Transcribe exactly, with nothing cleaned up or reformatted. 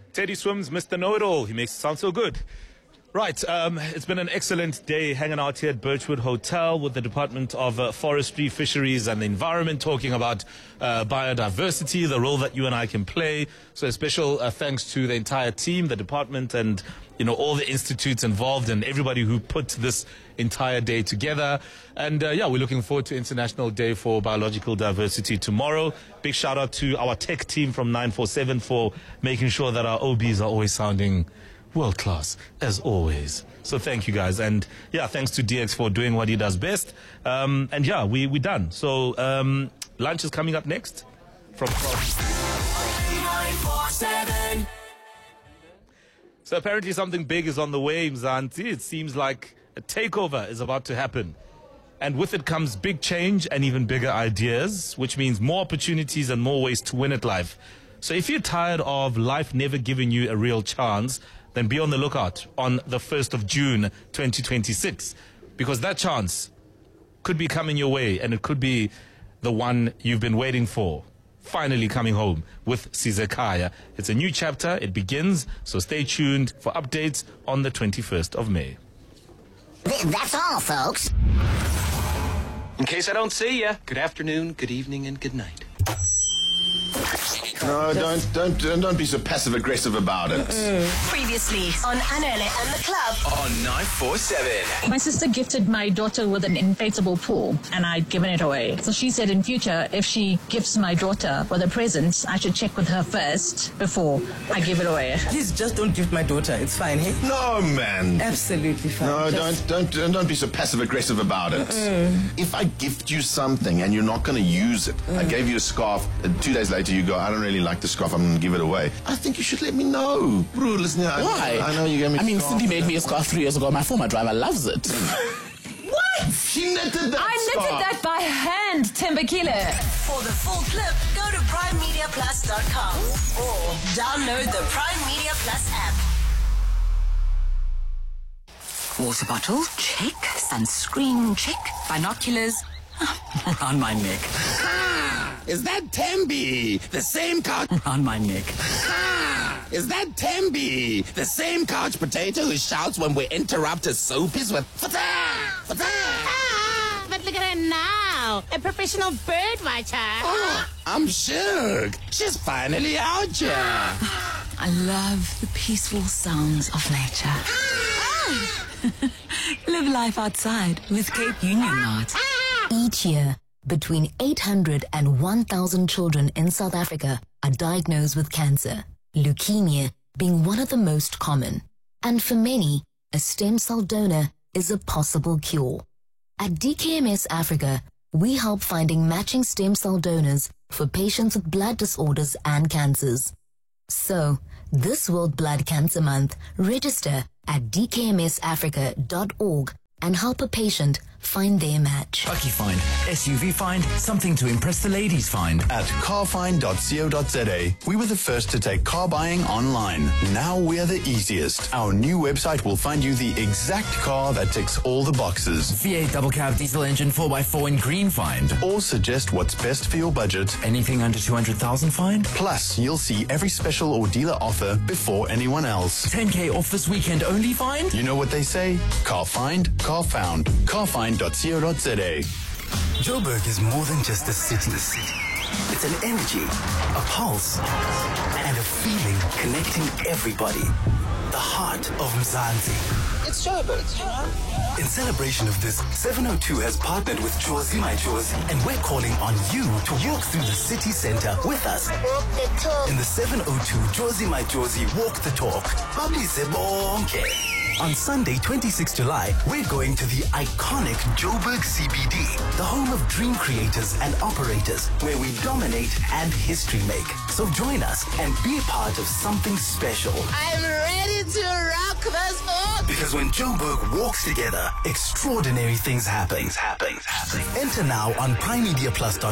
Teddy Swims, Mister Know-It-All. He makes it sound so good. Right, um, it's been an excellent day hanging out here at Birchwood Hotel with the Department of uh, Forestry, Fisheries and the Environment, talking about uh, biodiversity, the role that you and I can play. So a special uh, thanks to the entire team, the department, and you know all the institutes involved and everybody who put this entire day together. And uh, yeah, we're looking forward to International Day for Biological Diversity tomorrow. Big shout out to our tech team from nine four seven for making sure that our O Bs are always sounding world class, as always. So thank you guys. And yeah, thanks to D X for doing what he does best. Um, and yeah, we, we're done. So um, lunch is coming up next. From, from nine four seven. So apparently something big is on the way, Mzansi. It seems like a takeover is about to happen. And with it comes big change and even bigger ideas, which means more opportunities and more ways to win at life. So if you're tired of life never giving you a real chance, then be on the lookout on the first of June twenty twenty-six, because that chance could be coming your way, and it could be the one you've been waiting for, finally coming home with Sizekaya. It's a new chapter. It begins, so stay tuned for updates on the twenty-first of May. That's all, folks. In case I don't see you, good afternoon, good evening, and good night. No, don't, don't, don't be so passive-aggressive about it. Mm-mm. Previously on Anele and the Club on nine four seven. My sister gifted my daughter with an inflatable pool, and I'd given it away. So she said in future, if she gifts my daughter with a present, I should check with her first before I give it away. Please just don't gift my daughter. It's fine, hey? No, man. Absolutely fine. No, just... don't, don't, don't be so passive-aggressive about it. Mm-mm. If I gift you something and you're not going to use it, mm. I gave you a scarf, and two days later you go, I don't really like the scarf, I'm going to give it away. I think you should let me know. Bro, listen, I, Why? I know you gave me I mean, scarf. Cindy made me a scarf three years ago. My former driver loves it. What? She knitted that I scarf. knitted that by hand, Timbakila. For the full clip, go to prime media plus dot com or download the Prime Media Plus app. Water bottle, check. Sunscreen, check. Binoculars, around my neck. Ah, is that Tembi? The same couch Around my neck. Ah, is that Tembi? The same couch potato who shouts when we interrupt his soapies with fata, fata. Ah, but look at her now, a professional bird watcher. Oh, I'm shook. She's finally out here. I love the peaceful sounds of nature. Ah. Live life outside with Cape Union Night. Each year, between eight hundred and one thousand children in South Africa are diagnosed with cancer, leukemia being one of the most common. And for many, a stem cell donor is a possible cure. At D K M S Africa, we help finding matching stem cell donors for patients with blood disorders and cancers. So, this World Blood Cancer Month, register at d k m s africa dot org and help a patient find their match. Bucky Find, S U V Find, something to impress the ladies find. At car find dot co dot za, we were the first to take car buying online. Now we're the easiest. Our new website will find you the exact car that ticks all the boxes. V eight double cab diesel engine four by four in green find. Or suggest what's best for your budget. Anything under two hundred thousand find. Plus, you'll see every special or dealer offer before anyone else. ten K off this weekend only find. You know what they say? Car find, car found. car find dot co dot za. Joburg is more than just a city. It's an energy, a pulse, and a feeling connecting everybody. The heart of Mzansi. It's Joburg, you know? In celebration of this, seven oh two has partnered with Jozi My Jozi, and we're calling on you to walk through the city center with us. Walk the talk. In the seven oh two Jozi My Jozi Walk the Talk. Babise bonke. On Sunday, twenty-sixth of July, we're going to the iconic Joburg C B D, the home of dream creators and operators, where we dominate and history make. So join us and be a part of something special. I'm ready to rock this book. Because when Joburg walks together, extraordinary things happen. Happen. Happen. Enter now on prime media plus dot com.